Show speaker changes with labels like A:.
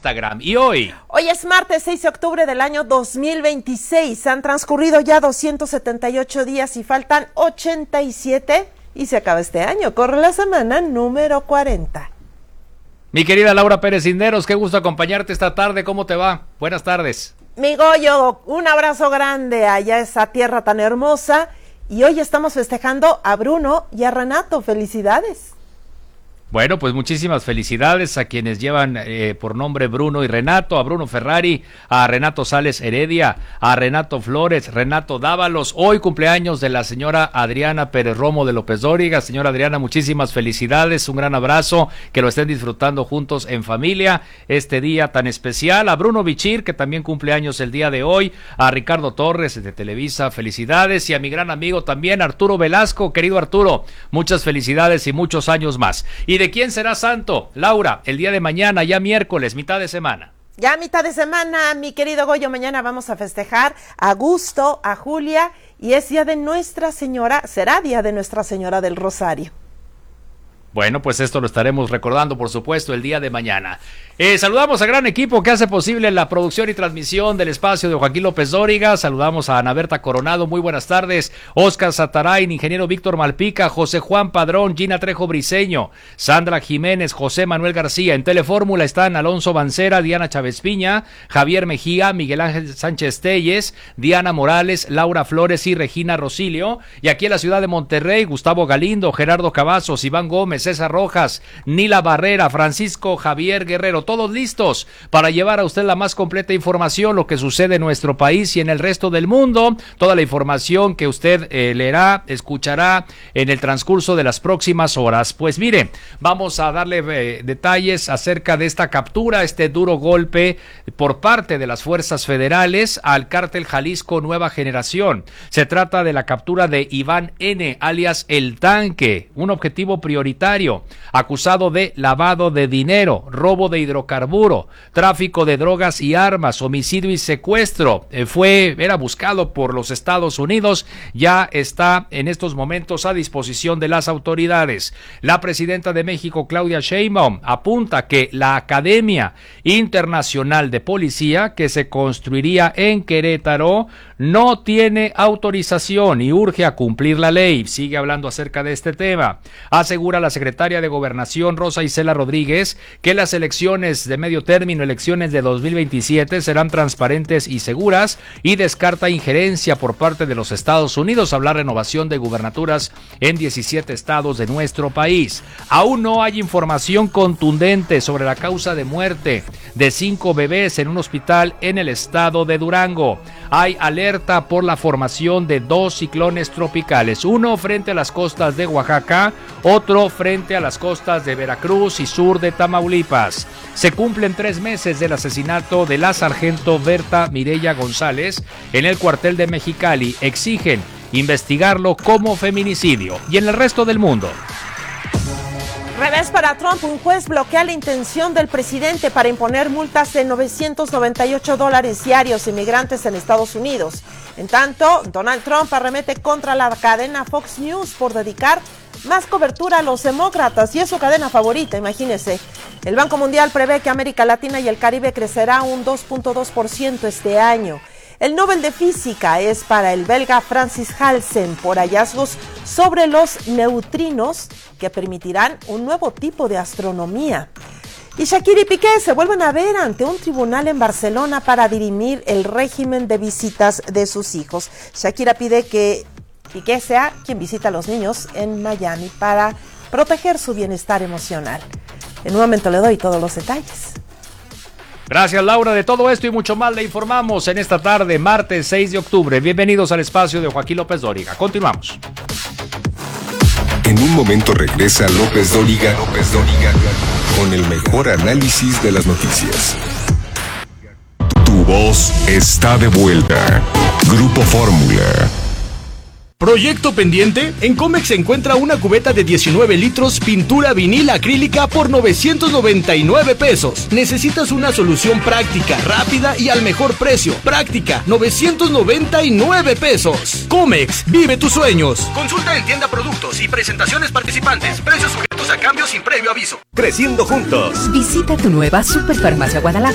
A: Instagram. Y hoy
B: es martes 6 de octubre del año 2026. Han transcurrido ya 278 días y faltan 87 y se acaba este año. Corre la semana número 40.
A: Mi querida Laura Pérez Cisneros, qué gusto acompañarte esta tarde. ¿Cómo te va? Buenas tardes.
B: Mi Goyo, un abrazo grande allá a esa tierra tan hermosa. Y hoy estamos festejando a Bruno y a Renato. ¡Felicidades!
A: Bueno, pues muchísimas felicidades a quienes llevan por nombre Bruno y Renato, a Bruno Ferrari, a Renato Sales Heredia, a Renato Flores, Renato Dávalos. Hoy cumpleaños de la señora Adriana Pérez Romo de López Dóriga. Señora Adriana, muchísimas felicidades, un gran abrazo, que lo estén disfrutando juntos en familia este día tan especial. A Bruno Bichir, que también cumpleaños el día de hoy, a Ricardo Torres de Televisa, felicidades, y a mi gran amigo también Arturo Velasco. Querido Arturo, muchas felicidades y muchos años más. ¿Y de quién será santo, Laura, el día de mañana, ya miércoles, mitad de semana?
B: Ya mitad de semana, mi querido Goyo, mañana vamos a festejar a Augusto, a Julia, y es día de Nuestra Señora, será día de Nuestra Señora del Rosario.
A: Bueno, pues esto lo estaremos recordando, por supuesto, el día de mañana. Saludamos al gran equipo que hace posible la producción y transmisión del espacio de Joaquín López Dóriga. Saludamos a Ana Berta Coronado, muy buenas tardes. Oscar Satarain, ingeniero Víctor Malpica, José Juan Padrón, Gina Trejo Briceño, Sandra Jiménez, José Manuel García. En Telefórmula están Alonso Bancera, Diana Chávez Piña, Javier Mejía, Miguel Ángel Sánchez Telles, Diana Morales, Laura Flores y Regina Rosilio. Y aquí en la ciudad de Monterrey, Gustavo Galindo, Gerardo Cavazos, Iván Gómez, César Rojas, Nila Barrera, Francisco Javier Guerrero, todos listos para llevar a usted la más completa información, lo que sucede en nuestro país y en el resto del mundo, toda la información que usted leerá, escuchará en el transcurso de las próximas horas. Pues mire, vamos a darle detalles acerca de esta captura, este duro golpe por parte de las fuerzas federales al cártel Jalisco Nueva Generación. Se trata de la captura de Iván N., alias El Tanque, un objetivo prioritario, acusado de lavado de dinero, robo de hidrocarburo, tráfico de drogas y armas, homicidio y secuestro. Era buscado por los Estados Unidos, ya está en estos momentos a disposición de las autoridades. La presidenta de México, Claudia Sheinbaum, apunta que la Academia Internacional de Policía, que se construiría en Querétaro, no tiene autorización y urge a cumplir la ley. Sigue hablando acerca de este tema. Asegura la secretaria de Gobernación, Rosa Isela Rodríguez, que las elecciones de medio término, elecciones de 2027, serán transparentes y seguras, y descarta injerencia por parte de los Estados Unidos a la renovación de gubernaturas en 17 estados de nuestro país. Aún no hay información contundente sobre la causa de muerte de 5 bebés en un hospital en el estado de Durango. Hay alerta por la formación de 2 ciclones tropicales, uno frente a las costas de Oaxaca, otro frente a las costas de Veracruz y sur de Tamaulipas. Se cumplen 3 meses del asesinato de la sargento Berta Mireya González en el cuartel de Mexicali. Exigen investigarlo como feminicidio. Y en el resto del mundo,
B: revés para Trump, un juez bloquea la intención del presidente para imponer multas de $998 diarios a inmigrantes en Estados Unidos. En tanto, Donald Trump arremete contra la cadena Fox News por dedicar más cobertura a los demócratas, y es su cadena favorita, imagínense. El Banco Mundial prevé que América Latina y el Caribe crecerá un 2.2% este año. El Nobel de Física es para el belga Francis Halsen por hallazgos sobre los neutrinos que permitirán un nuevo tipo de astronomía. Y Shakira y Piqué se vuelven a ver ante un tribunal en Barcelona para dirimir el régimen de visitas de sus hijos. Shakira pide que Piqué sea quien visita a los niños en Miami para proteger su bienestar emocional. En un momento le doy todos los detalles.
A: Gracias, Laura. De todo esto y mucho más le informamos en esta tarde, martes 6 de octubre. Bienvenidos al espacio de Joaquín López Dóriga. Continuamos.
C: En un momento regresa López Dóriga con el mejor análisis de las noticias. Tu voz está de vuelta. Grupo Fórmula.
D: ¿Proyecto pendiente? En Comex se encuentra una cubeta de 19 litros pintura vinil acrílica por 999 pesos. Necesitas una solución práctica, rápida y al mejor precio. Práctica, 999 pesos. Comex, vive tus sueños. Consulta en tienda productos y presentaciones participantes. Precios sujetos a cambios sin previo aviso.
E: Creciendo juntos.
F: Visita tu nueva Superfarmacia Guadalajara